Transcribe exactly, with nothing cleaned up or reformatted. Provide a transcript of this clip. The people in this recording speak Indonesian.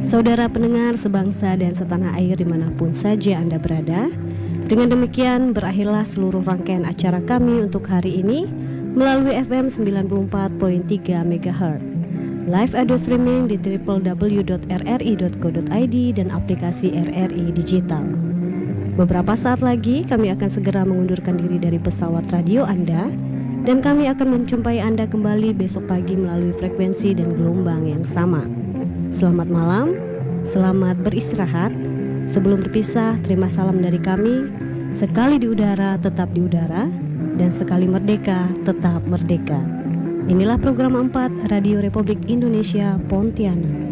Saudara pendengar sebangsa dan setanah air dimanapun saja Anda berada, dengan demikian berakhirlah seluruh rangkaian acara kami untuk hari ini melalui F M sembilan puluh empat koma tiga megahertz, live audio streaming di w w w dot r r i dot co dot i d dan aplikasi R R I Digital. Beberapa saat lagi kami akan segera mengundurkan diri dari pesawat radio Anda, dan kami akan menjumpai Anda kembali besok pagi melalui frekuensi dan gelombang yang sama. Selamat malam, selamat beristirahat. Sebelum berpisah, terima salam dari kami. Sekali di udara, tetap di udara, dan sekali merdeka, tetap merdeka. Inilah program empat Radio Republik Indonesia Pontianak.